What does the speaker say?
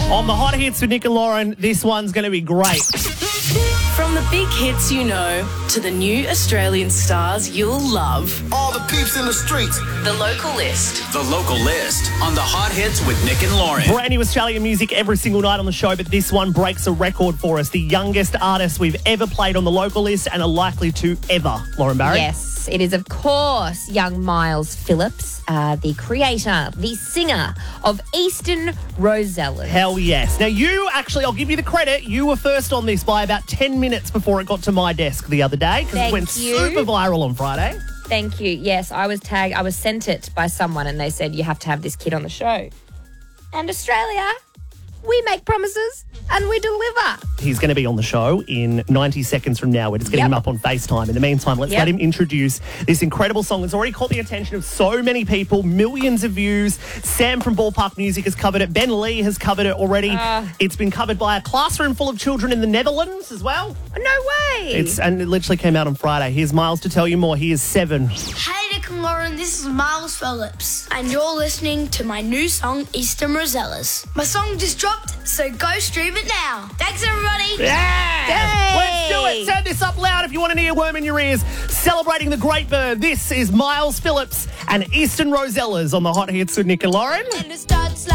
On the Hot Hits with Nick and Lauren, this one's going to be great. From the big hits you know to the new Australian stars you'll love. All the peeps in the streets. The Local List. The Local List on the Hot Hits with Nick and Lauren. Brand new Australian music every single night on the show, but this one breaks a record for us. The youngest artist we've ever played on the Local List and are likely to ever. Lauren Barry? Yes, it is, of course, young Miles Phillips, the creator, the singer of Eastern Rosellas. Hell yes. Now, you actually, I'll give you the credit, you were first on this by about 10 minutes before it got to my desk the other day because it went super viral on Friday. Thank you. Yes, I was sent it by someone and they said, you have to have this kid on the show. And Australia, we make promises and we deliver. He's going to be on the show in 90 seconds from now. We're just getting him up on FaceTime. In the meantime, let's let him introduce this incredible song that's already caught the attention of so many people, millions of views. Sam from Ballpark Music has covered it. Ben Lee has covered it already. It's been covered by a classroom full of children in the Netherlands as well. No way. And it literally came out on Friday. Here's Miles to tell you more. He is 7. Hey Nick and Lauren, this is Miles Phillips, and you're listening to my new song, Eastern Rosellas. My song just dropped, so go stream it now. Thanks, everybody. Yeah! Let's do it. Turn this up loud if you want an earworm in your ears. Celebrating the great bird. This is Miles Phillips and Eastern Rosellas on the Hot Hits with Nick and Lauren. And it starts like